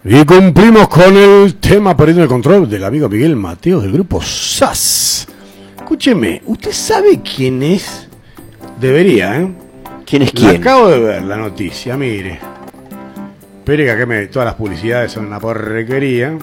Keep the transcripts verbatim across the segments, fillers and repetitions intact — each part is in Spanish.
Y cumplimos con el tema perdiendo el control del amigo Miguel Mateos del grupo S A S. Escúcheme, ¿usted sabe quién es? Debería, ¿eh? ¿Quién es La quién? acabo de ver la noticia, mire. Espere que acá me, todas las publicidades son una porquería.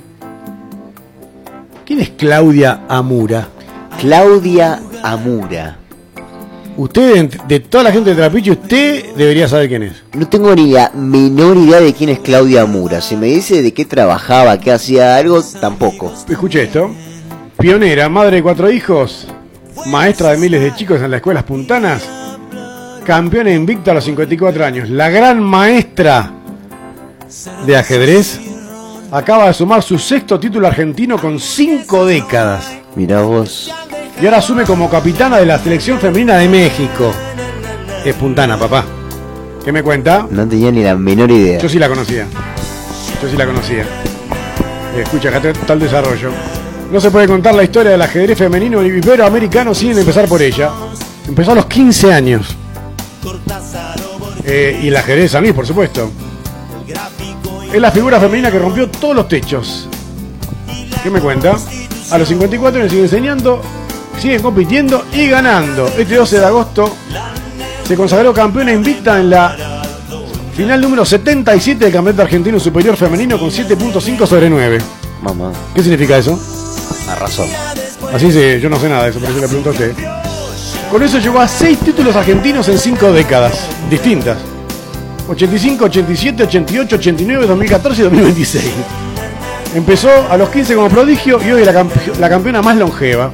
¿Quién es Claudia Amura? Claudia Amura. Usted, de toda la gente de Trapiche, usted debería saber quién es. No tengo ni la menor idea de quién es Claudia Amura. Si me dice de qué trabajaba, qué hacía algo, tampoco. Escuche esto. Pionera, madre de cuatro hijos, maestra de miles de chicos en las escuelas puntanas, campeona invicta a los cincuenta y cuatro años, la gran maestra de ajedrez, acaba de sumar su sexto título argentino con cinco décadas. Mirá vos. Y ahora asume como capitana de la selección femenina de México. Es puntana, papá. ¿Qué me cuenta? No tenía ni la menor idea. Yo sí la conocía. Yo sí la conocía. Escucha, acá está el desarrollo. No se puede contar la historia del ajedrez femenino iberoamericano sin empezar por ella. Empezó a los quince años. Eh, y el ajedrez a mí, por supuesto. Es la figura femenina que rompió todos los techos. ¿Qué me cuenta? A los cincuenta y cuatro años sigue enseñando, sigue compitiendo y ganando. Este doce de agosto se consagró campeona invicta en la final número setenta y siete del Campeonato Argentino Superior Femenino con siete punto cinco sobre nueve. Mamá. ¿Qué significa eso? A razón. Así se, yo no sé nada de eso, pero yo le pregunto a usted. Con eso llegó a seis títulos argentinos en cinco décadas distintas. ochenta y cinco, ochenta y siete, ochenta y ocho, ochenta y nueve, dos mil catorce y dos mil veintiséis. Empezó a los quince como prodigio y hoy es la, campe la campeona más longeva.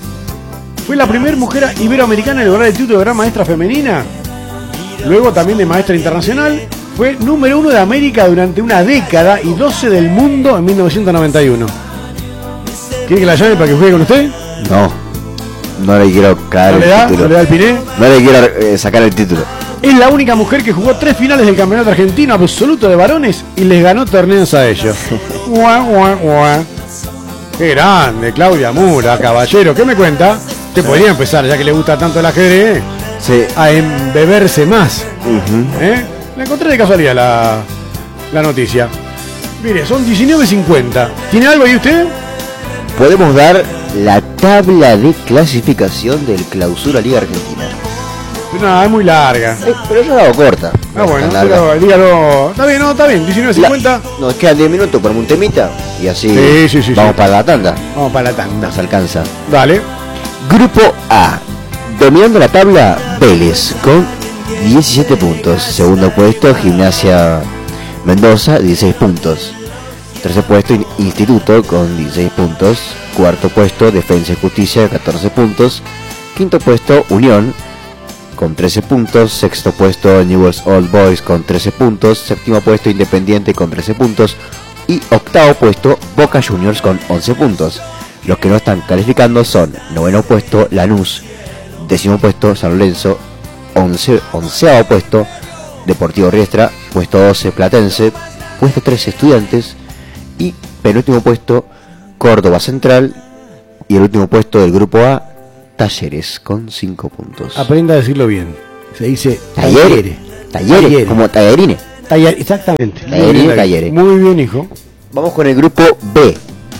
Fue la primera mujer iberoamericana en lograr el título de gran maestra femenina. Luego también de maestra internacional. Fue número uno de América durante una década y doce del mundo en mil novecientos noventa y uno. ¿Quiere que la llame para que juegue con usted? No. No le quiero caer ¿No el le da? título. ¿No le da el piné? No le quiero eh, sacar el título. Es la única mujer que jugó tres finales del campeonato argentino absoluto de varones y les ganó torneos a ellos. Guau, guau, guau. Qué grande, Claudia Amura, caballero. ¿Qué me cuenta? Te podría empezar, ya que le gusta tanto el ajedrez, Sí. a embeberse más. Uh-huh. ¿Eh? La encontré de casualidad la, la noticia. Mire, son diecinueve cincuenta. ¿Tiene algo ahí usted? Podemos dar la tabla de clasificación del Clausura Liga Argentina. No, es muy larga. Eh, pero yo la hago corta. Ah, bueno, Tan larga. pero dígalo. Está bien, no, está bien. diecinueve cincuenta. La- Nos quedan diez minutos por un temita y así Sí, sí, sí, vamos sí. para la tanda. Vamos para la tanda. Nos alcanza. Dale. Grupo A. Dominando la tabla, Vélez con diecisiete puntos. Segundo puesto, Gimnasia Mendoza, dieciséis puntos. Tercer puesto, Instituto con dieciséis puntos. Cuarto puesto, Defensa y Justicia, catorce puntos. Quinto puesto, Unión con trece puntos. Sexto puesto, Newell's Old Boys con trece puntos. Séptimo puesto, Independiente con trece puntos. Y octavo puesto, Boca Juniors con once puntos. Los que no están calificando son noveno puesto, Lanús. Décimo puesto, San Lorenzo. Once, onceavo puesto, Deportivo Riestra. Puesto doce, Platense. Puesto trece, Estudiantes. Y penúltimo puesto, Córdoba Central. Y el último puesto del grupo A, Talleres con cinco puntos. Aprenda a decirlo bien. Se dice Talleres. Talleres, Talleres. como tallarines. Taller, exactamente. Talleres, Muy bien, talleres. Muy bien, hijo. Vamos con el grupo B.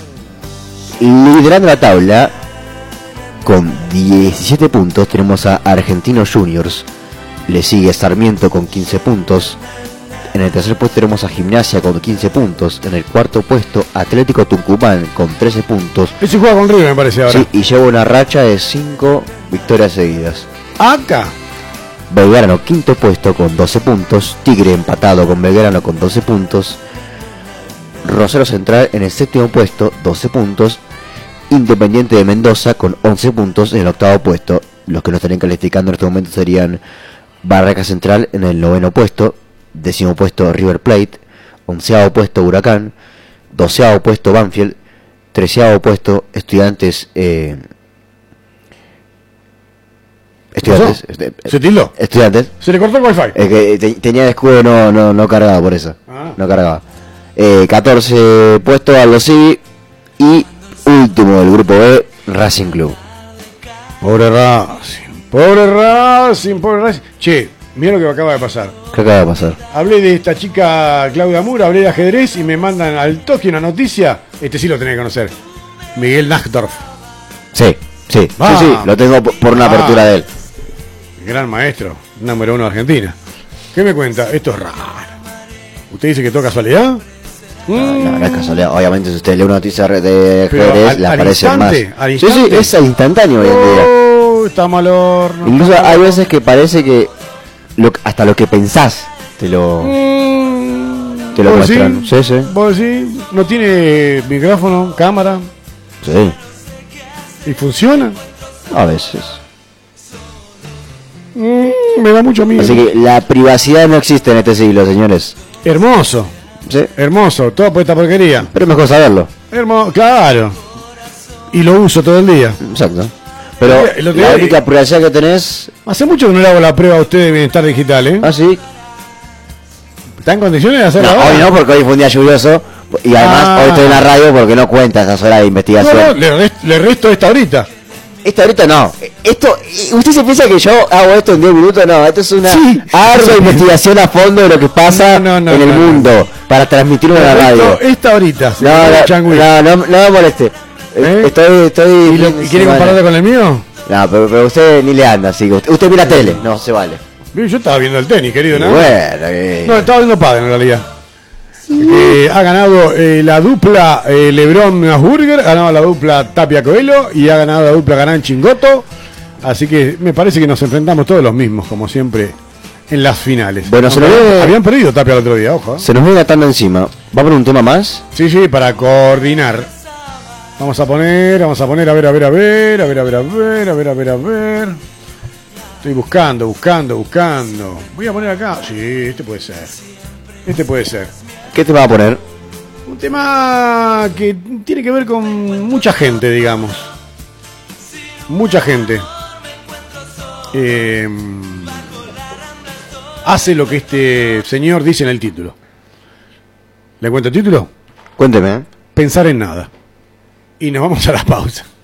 Liderando la tabla con diecisiete puntos tenemos a Argentinos Juniors. Le sigue Sarmiento con quince puntos. En el tercer puesto tenemos a Gimnasia con quince puntos. En el cuarto puesto, Atlético Tucumán con trece puntos. Ese juega con River, me parece ahora. Sí, y lleva una racha de cinco victorias seguidas. Acá. Belgrano quinto puesto con doce puntos. Tigre empatado con Belgrano con doce puntos. Rosario Central en el séptimo puesto, doce puntos. Independiente de Mendoza con once puntos en el octavo puesto. Los que no estarían calificando en este momento serían Barraca Central en el noveno puesto. Décimo puesto River Plate. Onceavo puesto Huracán. Doceavo puesto Banfield. Treceavo puesto Estudiantes. Eh, estudiantes. este, ¿Se tildó? Estudiantes. Se le cortó el wifi. Es que te- tenía el escudo no, no, no cargado por eso. Ah. No cargaba. Eh, catorce puesto Aldo Civi. Y último del grupo B, Racing Club. Pobre Racing. Pobre Racing, pobre Racing. Che, Mira lo que acaba de pasar. ¿Qué acaba de pasar? Hablé de esta chica Claudia Mura, hablé de ajedrez y me mandan al toque una noticia. Este sí lo tenés que conocer. Miguel Nachdorf. Sí, sí, Ah. sí, sí, lo tengo por por una Ah. apertura de él. Gran maestro, número uno de Argentina. ¿Qué me cuenta? Esto es raro. ¿Usted dice que toca casualidad? No, Mm. no, no es casualidad. Obviamente, si usted lee una noticia de Pero ajedrez, al- le al aparecen más. instante, al Sí, sí, instante. es al instantáneo hoy en día. Oh, está mal horno. Incluso hay veces que parece que lo, hasta lo que pensás te lo, Mm. te lo ¿Vos muestran. decís? Sí, sí. ¿Vos decís? ¿No tiene micrófono, cámara? Sí, ¿Y funciona? a veces. Mm, me da mucho miedo. Así que la privacidad no existe en este siglo, señores. Hermoso, Sí, hermoso, todo por esta porquería. pero es mejor saberlo. Hermoso, claro. Y lo uso todo el día. Exacto. Pero Eh, lo que la hay- única privacidad que tenés. Hace mucho que no le hago la prueba a usted de bienestar digital, ¿eh? Ah, sí. ¿Está en condiciones de No, hacerlo ahora? hoy no, porque hoy fue un día lluvioso. Y además, Ah. hoy estoy en la radio porque no cuenta esas horas de No, investigación. no, le, rest- le resto esta ahorita. Esto ahorita no. Esto, ¿usted se piensa que yo hago esto en diez minutos? No, esto es una Sí. ardua investigación a fondo de lo que pasa No, no, no, en el no, no. mundo para transmitirlo en la Le resto radio. esta ahorita. No, señor no, Changui. no, no, no me moleste. ¿Eh? Estoy, estoy. ¿Y, lo- y quiere compararlo con el mío? No, pero, pero usted ni le anda, así que usted, usted mira tele, no se vale. Bien, yo estaba viendo el tenis, querido, ¿no? Bueno, eh, No, estaba viendo padre en realidad. Eh, ha ganado eh, la dupla eh, Lebron Asburger, ha ganado la dupla Tapia Coelho y ha ganado la dupla Garán Chingoto. Así que me parece que nos enfrentamos todos los mismos, como siempre, en las finales. Bueno, se Aunque lo ve- habían perdido Tapia el otro día, ojo. ¿eh? se nos viene la tanda encima. ¿Va por un tema más? Sí, sí, para coordinar. Vamos a poner, vamos a poner, a ver, a ver, a ver, a ver, a ver, a ver, a ver, a ver, a ver. Estoy buscando, buscando, buscando. Voy a poner acá. Sí, este puede ser. Este puede ser. ¿Qué te va a poner? Un tema que tiene que ver con mucha gente, digamos. Mucha gente. Eh, hace lo que este señor dice en el título. ¿Le cuento el título? Cuénteme. ¿eh? Pensar en nada. Y nos vamos a la pausa.